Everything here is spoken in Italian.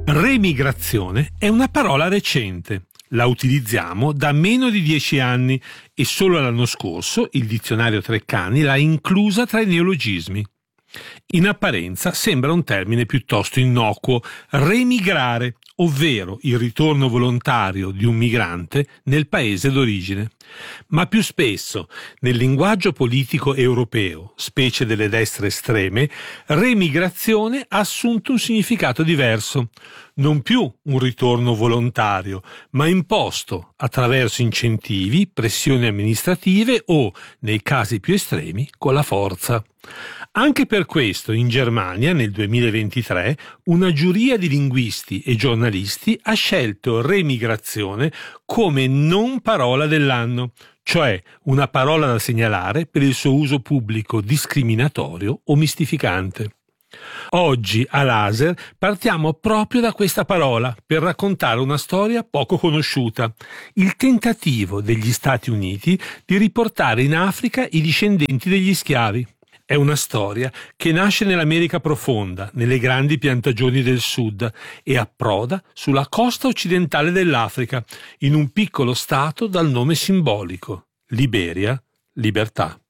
Remigrazione è una parola recente. La utilizziamo da meno di 10 anni e solo l'anno scorso il dizionario Treccani l'ha inclusa tra i neologismi. In apparenza sembra un termine piuttosto innocuo, remigrare, ovvero il ritorno volontario di un migrante nel paese d'origine. Ma più spesso, nel linguaggio politico europeo, specie delle destre estreme, remigrazione ha assunto un significato diverso. Non più un ritorno volontario, ma imposto attraverso incentivi, pressioni amministrative o, nei casi più estremi, con la forza. Anche per questo in Germania nel 2023 una giuria di linguisti e giornalisti ha scelto remigrazione come non parola dell'anno, cioè una parola da segnalare per il suo uso pubblico discriminatorio o mistificante. Oggi a Laser partiamo proprio da questa parola per raccontare una storia poco conosciuta, il tentativo degli Stati Uniti di riportare in Africa i discendenti degli schiavi. È una storia che nasce nell'America profonda, nelle grandi piantagioni del sud, e approda sulla costa occidentale dell'Africa, in un piccolo stato dal nome simbolico, Liberia, libertà.